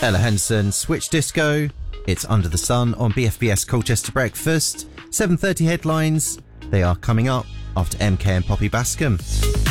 Ella Henson, Switch Disco. It's Under the Sun on BFBS Colchester Breakfast. 7:30 headlines. They are coming up after MK and Poppy Bascom.